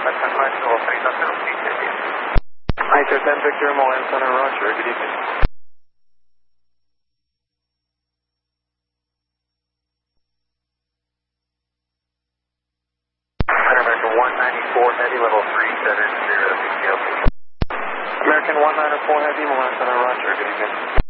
ISO 10 Victor, Milan Center, Roger, good evening. American 194 Heavy, level 370, PTO. American 194 Heavy, Milan Center, Roger, good evening.